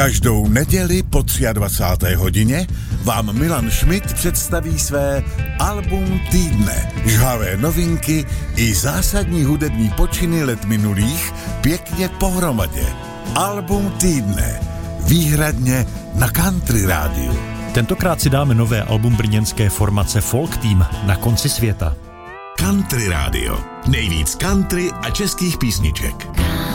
Každou neděli po 23. hodině vám Milan Schmidt představí své album týdne. Žhavé novinky i zásadní hudební počiny let minulých pěkně pohromadě. Album týdne. Výhradně na Country rádiu. Tentokrát si dáme nové album brněnské formace Folk Team Na konci světa. Country rádio. Nejvíc country a českých písniček.